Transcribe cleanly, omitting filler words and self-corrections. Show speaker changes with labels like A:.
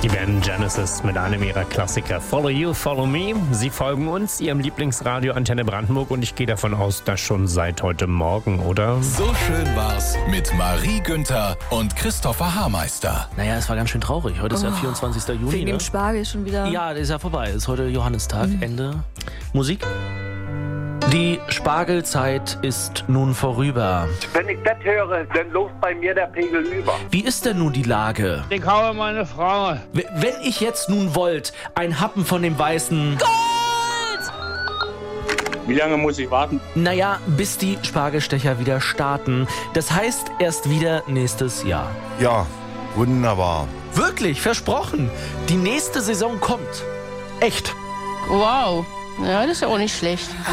A: Die Band Genesis mit einem ihrer Klassiker Follow You, Follow Me. Sie folgen uns, ihrem Lieblingsradio Antenne Brandenburg, und ich gehe davon aus, dass schon seit heute Morgen, oder?
B: So schön war's mit Marie Günther und Christopher Haarmeister.
C: Naja, es war ganz schön traurig. Heute ist ja 24. Juni.
D: Wegen dem Spargel schon wieder.
C: Ja, der ist ja vorbei. Ist heute Johannistag. Ende. Musik. Die Spargelzeit ist nun vorüber.
E: Wenn ich das höre, dann läuft bei mir der Pegel über.
C: Wie ist denn nun die Lage?
F: Ich habe meine Frau.
C: Wenn ich jetzt nun wollt, ein Happen von dem weißen...
F: Wie lange muss ich warten?
C: Naja, bis die Spargelstecher wieder starten. Das heißt erst wieder nächstes Jahr.
G: Ja, wunderbar.
C: Wirklich, versprochen. Die nächste Saison kommt. Echt.
H: Wow, ja, das ist ja auch nicht schlecht.